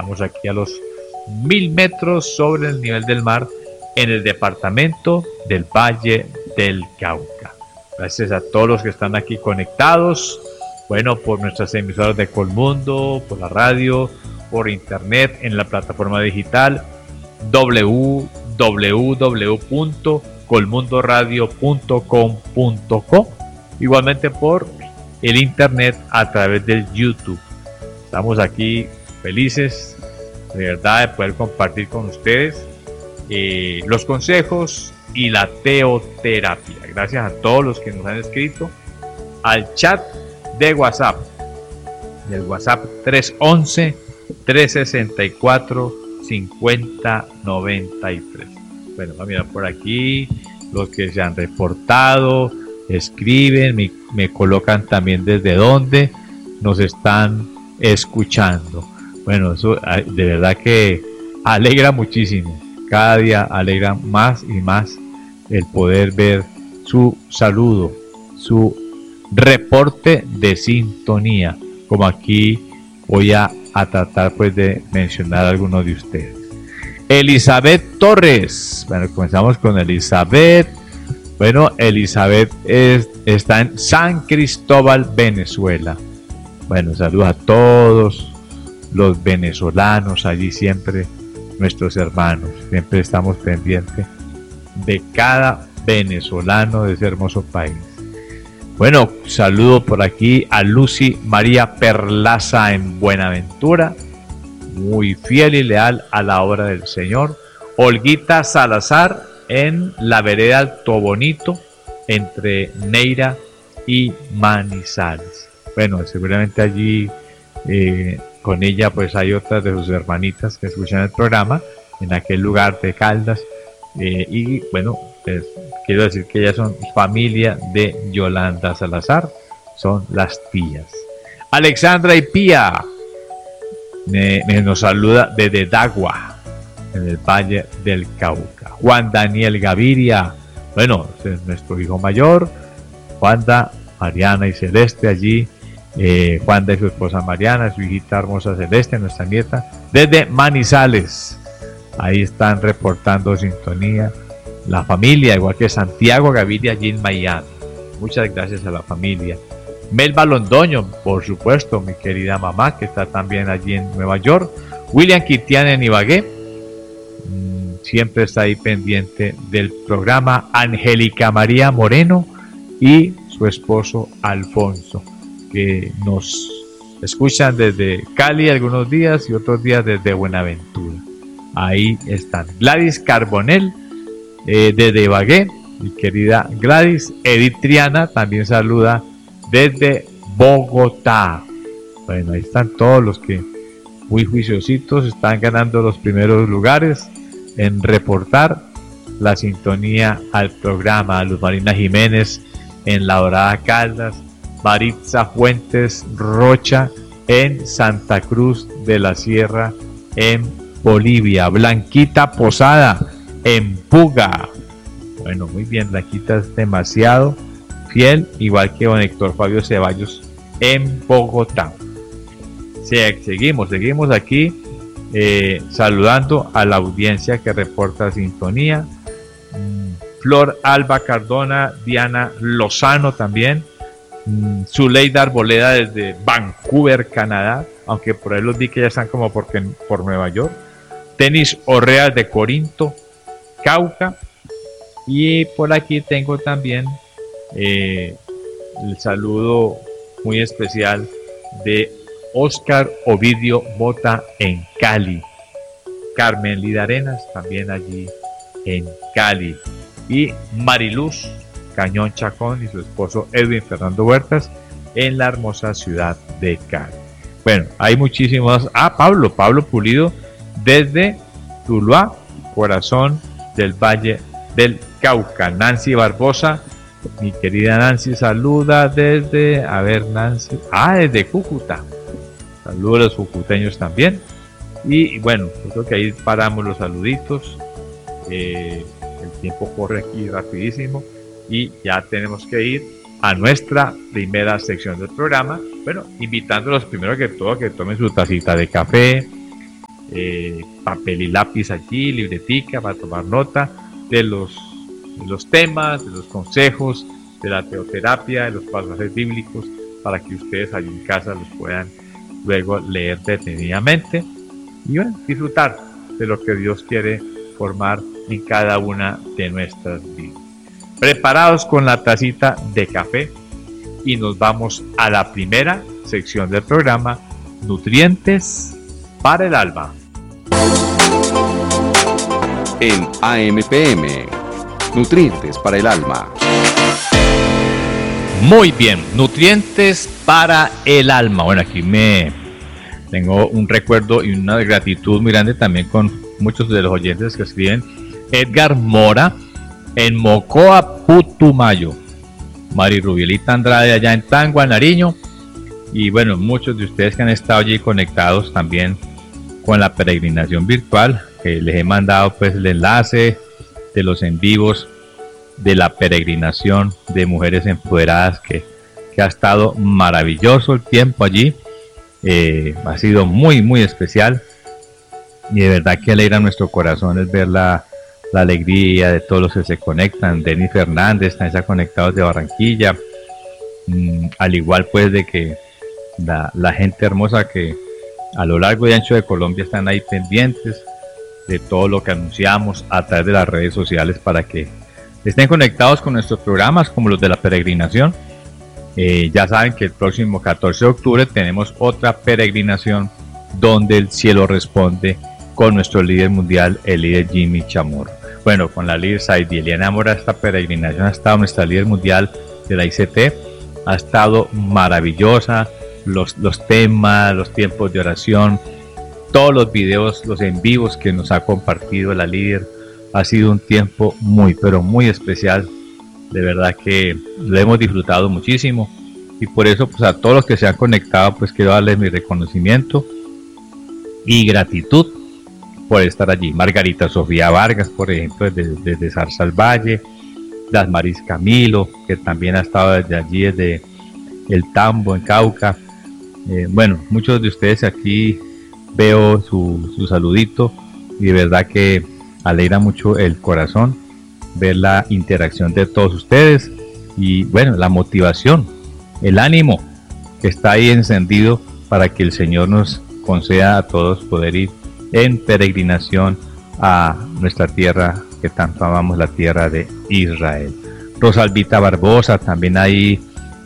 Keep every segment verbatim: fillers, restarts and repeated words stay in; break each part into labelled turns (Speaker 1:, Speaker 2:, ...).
Speaker 1: Estamos aquí a los mil metros sobre el nivel del mar en el departamento del Valle del Cauca. Gracias a todos los que están aquí conectados, bueno, por nuestras emisoras de Colmundo, por la radio, por internet, en la plataforma digital doble u doble u doble u punto colmundoradio punto com punto co, igualmente por el internet a través del YouTube. Estamos aquí felices de verdad de poder compartir con ustedes eh, los consejos y la teoterapia. Gracias a todos los que nos han escrito al chat de WhatsApp, del WhatsApp tres once, trescientos sesenta y cuatro, cincuenta noventa y tres. Bueno, vamos a mirar por aquí los que se han reportado, escriben, me, me colocan también desde dónde nos están escuchando. Bueno, eso de verdad que alegra muchísimo. Cada día alegra más y más el poder ver su saludo, su reporte de sintonía, como aquí voy a, a tratar pues de mencionar a algunos de ustedes. Elizabeth Torres. Bueno, comenzamos con Elizabeth. Bueno, Elizabeth es, está en San Cristóbal, Venezuela. Bueno, saludos a todos los venezolanos allí, siempre nuestros hermanos. Siempre estamos pendientes de cada venezolano de ese hermoso país. Bueno, saludo por aquí a Lucy María Perlaza en Buenaventura, muy fiel y leal a la obra del Señor. Olguita Salazar en la vereda Alto Bonito, entre Neira y Manizales. Bueno, seguramente allí eh, con ella pues hay otras de sus hermanitas que escuchan el programa en aquel lugar de Caldas. Eh, y bueno, pues, quiero decir que ellas son familia de Yolanda Salazar, son las tías. Alexandra y Pía me, me nos saluda desde Dagua, en el Valle del Cauca. Juan Daniel Gaviria, bueno, es nuestro hijo mayor. Juanda, Mariana y Celeste allí. Eh, Juanda y su esposa Mariana, su hijita hermosa Celeste, nuestra nieta, desde Manizales. Ahí están reportando sintonía la familia, igual que Santiago Gaviria allí en Miami. Muchas gracias a la familia. Melba Londoño, por supuesto, mi querida mamá, que está también allí en Nueva York. William Quitián en Ibagué, mm, siempre está ahí pendiente del programa. Angélica María Moreno y su esposo Alfonso, que nos escuchan desde Cali algunos días y otros días desde Buenaventura. Ahí están. Gladys Carbonell, eh, desde Ibagué, mi querida Gladys. Edith Triana también saluda desde Bogotá. Bueno, ahí están todos los que muy juiciositos están ganando los primeros lugares en reportar la sintonía al programa. Luz Marina Jiménez en La Dorada Caldas, Maritza Fuentes Rocha en Santa Cruz de la Sierra en Bolivia, Blanquita Posada en Puga. Bueno, muy bien, Blanquita es demasiado fiel, igual que don Héctor Fabio Ceballos en Bogotá. Seguimos, seguimos aquí eh, saludando a la audiencia que reporta sintonía. Flor Alba Cardona, Diana Lozano también, Zuleida Arboleda desde Vancouver, Canadá, aunque por ahí los vi que ya están como por, por Nueva York. Tenis Orrea de Corinto, Cauca. Y por aquí tengo también eh, el saludo muy especial de Oscar Ovidio Mota en Cali. Carmen Lida Arenas también allí en Cali. Y Mariluz Cañón Chacón y su esposo Edwin Fernando Huertas en la hermosa ciudad de Cali. Bueno, hay muchísimos. Ah, Pablo, Pablo Pulido desde Tuluá, corazón del Valle del Cauca. Nancy Barbosa, mi querida Nancy, saluda desde, a ver Nancy, ah, desde Cúcuta. Saludos a los cucuteños también. Y bueno, yo creo que ahí paramos los saluditos. Eh, el tiempo corre aquí rapidísimo y ya tenemos que ir a nuestra primera sección del programa. Bueno, invitándolos primero que todo a que tomen su tacita de café, eh, papel y lápiz allí, libretica para tomar nota de los, de los temas, de los consejos, de la teoterapia, de los pasajes bíblicos, para que ustedes allí en casa los puedan luego leer detenidamente y bueno, disfrutar de lo que Dios quiere formar en cada una de nuestras vidas. Preparados con la tacita de café y nos vamos a la primera sección del programa, Nutrientes para el Alma.
Speaker 2: En A M P M, Nutrientes para el Alma.
Speaker 1: Muy bien, nutrientes para el alma. Bueno, aquí me tengo un recuerdo y una gratitud muy grande también con muchos de los oyentes que escriben. Edgar Mora en Mocoa, Putumayo. Mari Rubielita Andrade allá en Tangua, Nariño. Y bueno, muchos de ustedes que han estado allí conectados también con la peregrinación virtual, que les he mandado pues el enlace de los en vivos de la peregrinación de mujeres empoderadas, que, que ha estado maravilloso el tiempo allí. Eh, ha sido muy muy especial y de verdad que alegra nuestro corazón es ver la, la alegría de todos los que se conectan. Denis Fernández también está conectado de Barranquilla, mm, al igual pues de que la, la gente hermosa que a lo largo y ancho de Colombia están ahí pendientes de todo lo que anunciamos a través de las redes sociales para que estén conectados con nuestros programas como los de la peregrinación. Eh, ya saben que el próximo catorce de octubre tenemos otra peregrinación donde el cielo responde con nuestro líder mundial, el líder Jimmy Chamorro. Bueno, con la líder Saidi Eliana Mora, esta peregrinación ha estado nuestra líder mundial de la I C T, ha estado maravillosa, los, los temas, los tiempos de oración, todos los videos, los en vivos que nos ha compartido la líder. Ha sido un tiempo muy, pero muy especial. De verdad que lo hemos disfrutado muchísimo. Y por eso, pues a todos los que se han conectado, pues quiero darles mi reconocimiento y gratitud por estar allí. Margarita Sofía Vargas, por ejemplo, desde, desde Zarza al Valle. Dasmaris Camilo, que también ha estado desde allí, desde el Tambo, en Cauca. Eh, bueno, muchos de ustedes aquí veo su, su saludito y de verdad que alegra mucho el corazón ver la interacción de todos ustedes y bueno, la motivación, el ánimo que está ahí encendido para que el Señor nos conceda a todos poder ir en peregrinación a nuestra tierra que tanto amamos, la tierra de Israel. Rosalvita Barbosa también ahí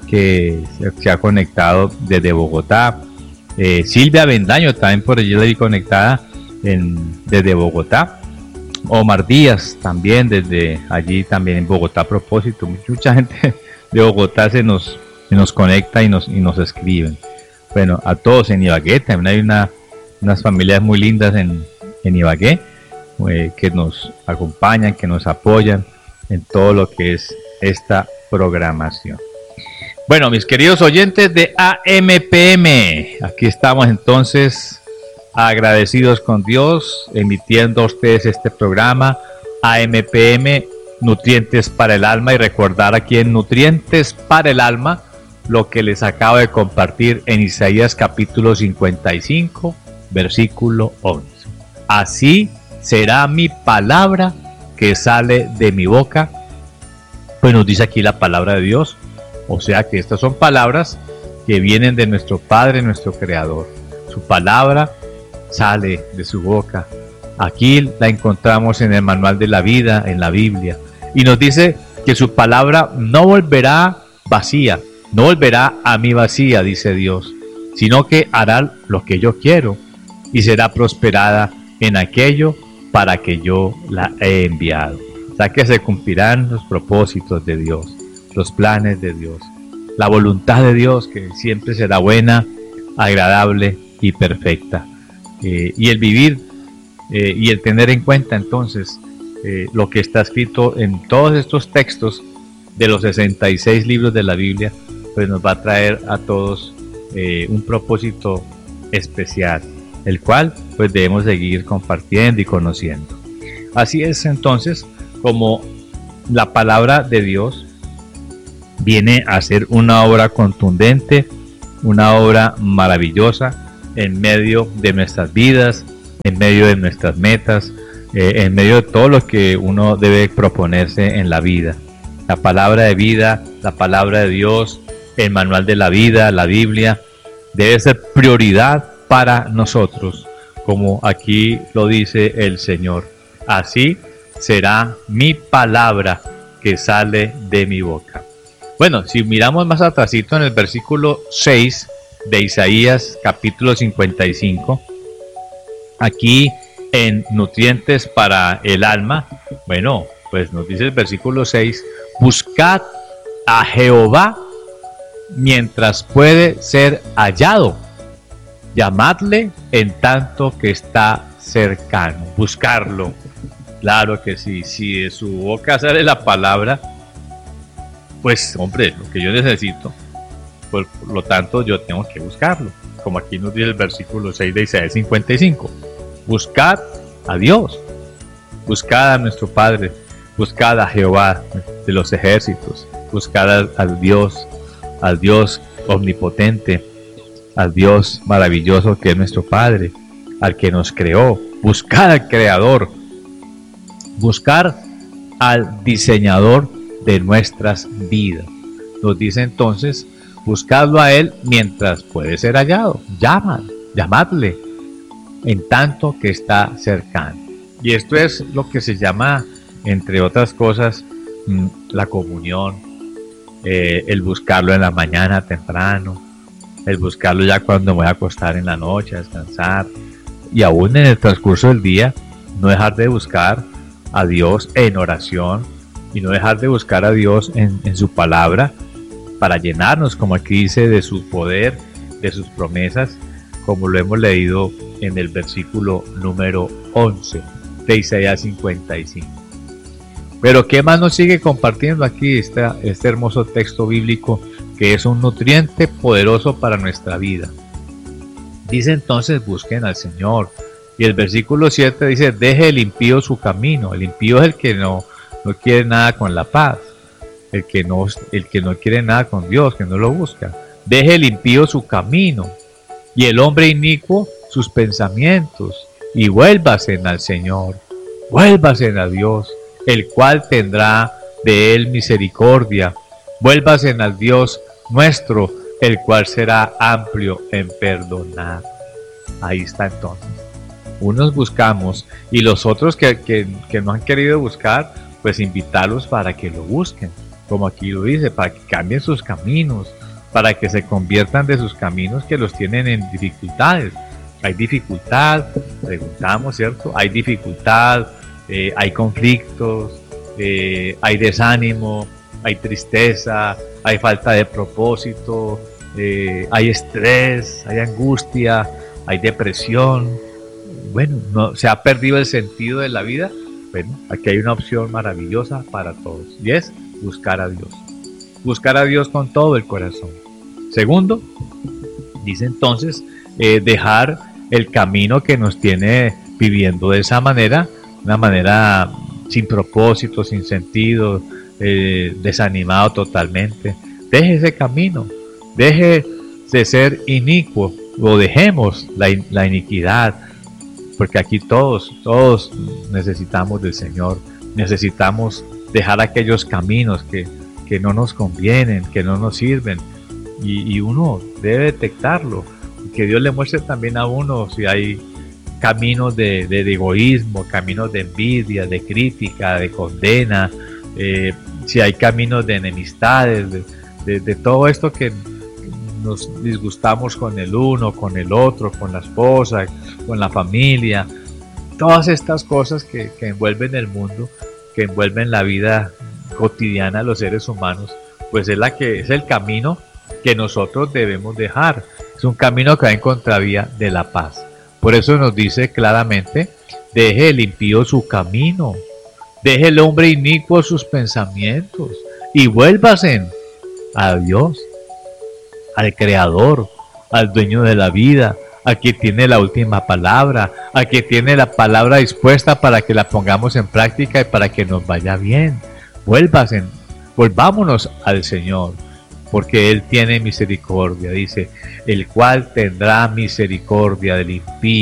Speaker 1: que se ha conectado desde Bogotá. eh, Silvia Bendaño también por allí la vi conectada en, desde Bogotá. Omar Díaz también desde allí también en Bogotá a propósito. Mucha gente de Bogotá se nos, se nos conecta y nos, y nos escriben. Bueno, a todos en Ibagué, también hay una, unas familias muy lindas en, en Ibagué eh, que nos acompañan, que nos apoyan en todo lo que es esta programación. Bueno, mis queridos oyentes de A M P M, aquí estamos entonces agradecidos con Dios, emitiendo a ustedes este programa A M P M, Nutrientes para el Alma, y recordar aquí en Nutrientes para el Alma lo que les acabo de compartir en Isaías capítulo cincuenta y cinco, versículo once. Así será mi palabra que sale de mi boca. Pues nos dice aquí la palabra de Dios, o sea que estas son palabras que vienen de nuestro Padre, nuestro Creador. Su palabra sale de su boca. Aquí la encontramos en el manual de la vida, en la Biblia, y nos dice que su palabra no volverá vacía, no volverá a mí vacía, dice Dios, sino que hará lo que yo quiero y será prosperada en aquello para que yo la he enviado. O sea que se cumplirán los propósitos de Dios, los planes de Dios, la voluntad de Dios, que siempre será buena, agradable y perfecta. Eh, y el vivir eh, y el tener en cuenta entonces eh, lo que está escrito en todos estos textos de los sesenta y seis libros de la Biblia, pues nos va a traer a todos eh, un propósito especial, el cual pues debemos seguir compartiendo y conociendo. Así es entonces como la palabra de Dios viene a ser una obra contundente, una obra maravillosa en medio de nuestras vidas, en medio de nuestras metas, eh, en medio de todo lo que uno debe proponerse en la vida. La palabra de vida, la palabra de Dios, el manual de la vida, la Biblia, debe ser prioridad para nosotros, como aquí lo dice el Señor. Así será mi palabra que sale de mi boca. Bueno, si miramos más atrásito en el versículo seis de Isaías capítulo cincuenta y cinco, aquí en nutrientes para el alma, bueno, pues nos dice el versículo seis, buscad a Jehová mientras puede ser hallado, llamadle en tanto que está cercano. Buscarlo, claro que sí, si de su boca sale la palabra, pues hombre, lo que yo necesito, por lo tanto yo tengo que buscarlo, como aquí nos dice el versículo seis de Isaías cincuenta y cinco. Buscad a Dios, buscad a nuestro Padre, buscad a Jehová de los ejércitos, buscad al, al Dios, al Dios omnipotente, al Dios maravilloso que es nuestro Padre, al que nos creó. Buscad al Creador, buscar al diseñador de nuestras vidas. Nos dice entonces, buscadlo a Él mientras puede ser hallado. Llamad, llamadle en tanto que está cercano. Y esto es lo que se llama, entre otras cosas, la comunión, eh, el buscarlo en la mañana temprano, el buscarlo ya cuando me voy a acostar en la noche, a descansar, y aún en el transcurso del día, no dejar de buscar a Dios en oración, y no dejar de buscar a Dios en, en su palabra, para llenarnos, como aquí dice, de su poder, de sus promesas, como lo hemos leído en el versículo número once de Isaías cincuenta y cinco. Pero ¿qué más nos sigue compartiendo aquí este, este hermoso texto bíblico, que es un nutriente poderoso para nuestra vida? Dice entonces, busquen al Señor. Y el versículo siete dice, deje el impío su camino. El impío es el que no, no quiere nada con la paz, el que, no, el que no quiere nada con Dios, que no lo busca. Deje el impío su camino, y el hombre inicuo sus pensamientos, y vuélvase al Señor, vuélvase a Dios, el cual tendrá de él misericordia. Vuélvase al Dios nuestro, el cual será amplio en perdonar. Ahí está entonces. Unos buscamos, y los otros que, que, que no han querido buscar, pues invitarlos para que lo busquen, como aquí lo dice, para que cambien sus caminos, para que se conviertan de sus caminos que los tienen en dificultades. Hay dificultad, preguntamos, ¿cierto? Hay dificultad, eh, hay conflictos, eh, hay desánimo, hay tristeza, hay falta de propósito, eh, hay estrés, hay angustia, hay depresión. Bueno, no, se ha perdido el sentido de la vida. Bueno, aquí hay una opción maravillosa para todos, y es buscar a Dios. Buscar a Dios con todo el corazón. Segundo, dice entonces, eh, dejar el camino que nos tiene viviendo de esa manera, una manera sin propósito, sin sentido, eh, desanimado totalmente. Deje ese camino, deje de ser inicuo, o dejemos la, la iniquidad, porque aquí todos, todos necesitamos del Señor, necesitamos dejar aquellos caminos que, que no nos convienen, que no nos sirven, y, y uno debe detectarlo, que Dios le muestre también a uno si hay caminos de, de, de egoísmo, caminos de envidia, de crítica, de condena, eh, si hay caminos de enemistades, de, de, de todo esto que nos disgustamos con el uno, con el otro, con la esposa, con la familia, todas estas cosas que, que envuelven el mundo, que envuelven la vida cotidiana de los seres humanos, pues es la que es el camino que nosotros debemos dejar. Es un camino que va en contravía de la paz. Por eso nos dice claramente, deje el impío su camino, deje el hombre inicuo sus pensamientos, y vuélvase a Dios, al Creador, al dueño de la vida, a quien tiene la última palabra, a quien tiene la palabra dispuesta para que la pongamos en práctica y para que nos vaya bien. Vuélvase, volvámonos al Señor, porque Él tiene misericordia, dice, el cual tendrá misericordia del impío,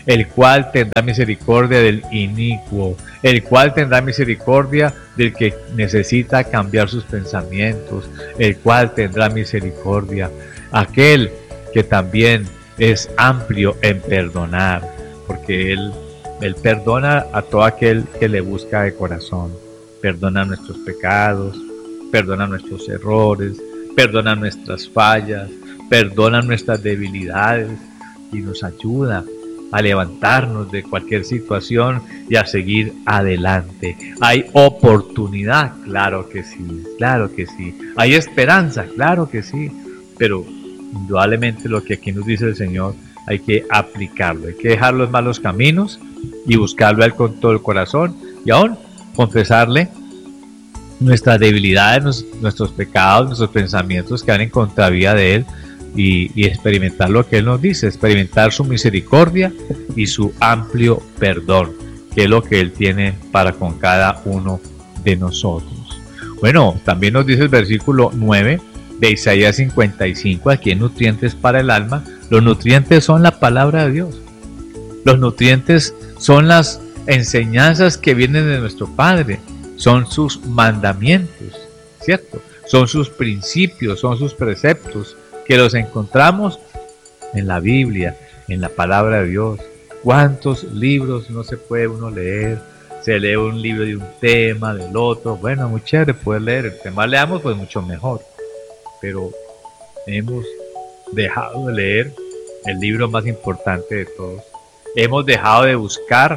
Speaker 1: el cual tendrá misericordia del inicuo, el cual tendrá misericordia del que necesita cambiar sus pensamientos, el cual tendrá misericordia, aquel que también es amplio en perdonar, porque Él, Él perdona a todo aquel que le busca de corazón, perdona nuestros pecados, perdona nuestros errores, perdona nuestras fallas, perdona nuestras debilidades y nos ayuda a levantarnos de cualquier situación y a seguir adelante. Hay oportunidad, claro que sí, claro que sí. Hay esperanza, claro que sí, pero indudablemente lo que aquí nos dice el Señor hay que aplicarlo, hay que dejar los malos caminos y buscarlo a Él con todo el corazón y aún confesarle nuestras debilidades, nuestros pecados, nuestros pensamientos que van en contravía de Él y, y experimentar lo que Él nos dice, experimentar su misericordia y su amplio perdón, que es lo que Él tiene para con cada uno de nosotros. Bueno, también nos dice el versículo nueve de Isaías cincuenta y cinco, aquí en nutrientes para el alma. Los nutrientes son la palabra de Dios. Los nutrientes son las enseñanzas que vienen de nuestro Padre, son sus mandamientos, ¿cierto? Son sus principios, son sus preceptos, que los encontramos en la Biblia, en la palabra de Dios. ¿Cuántos libros no se puede uno leer? Se lee un libro de un tema, del otro. Bueno, muy chévere poder leer. El tema leamos, pues mucho mejor. Pero hemos dejado de leer el libro más importante de todos. Hemos dejado de buscar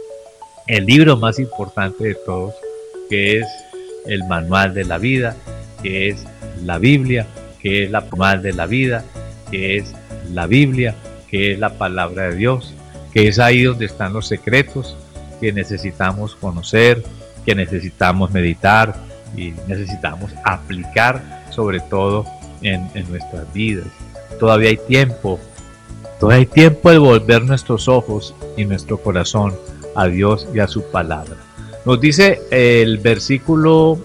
Speaker 1: el libro más importante de todos, que es el manual de la vida, que es la Biblia, que es la manual de la vida, que es la Biblia, que es la palabra de Dios, que es ahí donde están los secretos que necesitamos conocer, que necesitamos meditar y necesitamos aplicar, sobre todo en, en nuestras vidas. Todavía hay tiempo, todavía hay tiempo de volver nuestros ojos y nuestro corazón a Dios y a su palabra. Nos dice el versículo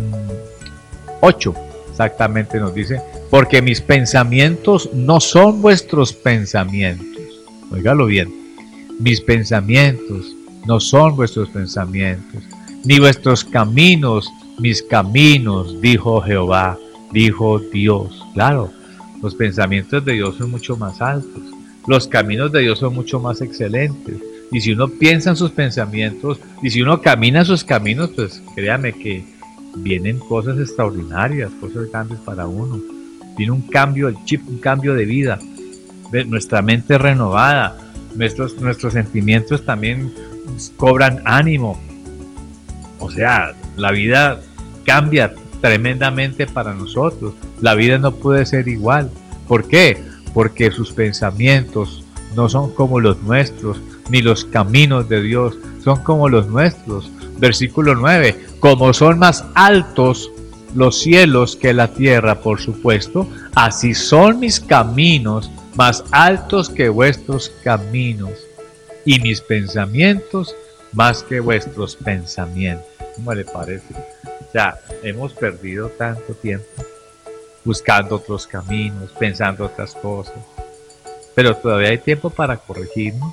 Speaker 1: ocho, exactamente nos dice: porque mis pensamientos no son vuestros pensamientos. Óigalo bien, mis pensamientos no son vuestros pensamientos, ni vuestros caminos mis caminos, dijo Jehová, dijo Dios. Claro, los pensamientos de Dios son mucho más altos, los caminos de Dios son mucho más excelentes. Y si uno piensa en sus pensamientos y si uno camina en sus caminos, pues créame que vienen cosas extraordinarias, cosas grandes para uno. Viene un cambio del chip, un cambio de vida, nuestra mente renovada, nuestros, nuestros sentimientos también cobran ánimo. O sea, la vida cambia tremendamente para nosotros. La vida no puede ser igual. ¿Por qué? Porque sus pensamientos no son como los nuestros, ni los caminos de Dios son como los nuestros. Versículo nueve, como son más altos los cielos que la tierra, por supuesto, así son mis caminos más altos que vuestros caminos, y mis pensamientos más que vuestros pensamientos. ¿Cómo le parece? O sea, hemos perdido tanto tiempo buscando otros caminos, pensando otras cosas, pero todavía hay tiempo para corregirnos.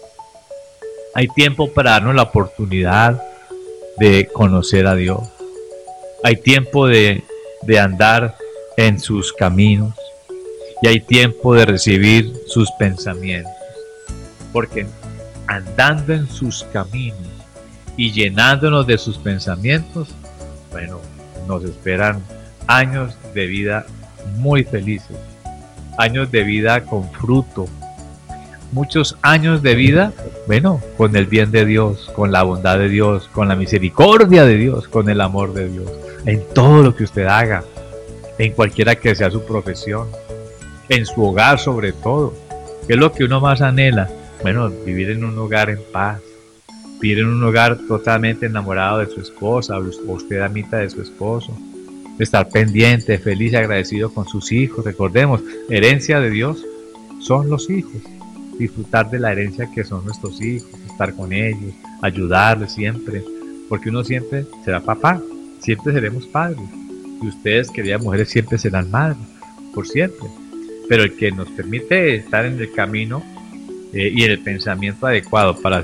Speaker 1: Hay tiempo para darnos la oportunidad de conocer a Dios. Hay tiempo de, de andar en sus caminos. Y hay tiempo de recibir sus pensamientos. Porque andando en sus caminos y llenándonos de sus pensamientos, bueno, nos esperan años de vida muy felices. Años de vida con fruto. Muchos años de vida, bueno, con el bien de Dios, con la bondad de Dios, con la misericordia de Dios, con el amor de Dios, en todo lo que usted haga, en cualquiera que sea su profesión, en su hogar sobre todo. ¿Qué es lo que uno más anhela? Bueno, vivir en un hogar en paz, vivir en un hogar totalmente enamorado de su esposa, o usted amita de su esposo, estar pendiente, feliz y agradecido con sus hijos. Recordemos, herencia de Dios son los hijos. Disfrutar de la herencia que son nuestros hijos, estar con ellos, ayudarles siempre, porque uno siempre será papá, siempre seremos padres, y ustedes, queridas mujeres, siempre serán madres, por siempre. Pero el que nos permite estar en el camino eh, y en el pensamiento adecuado para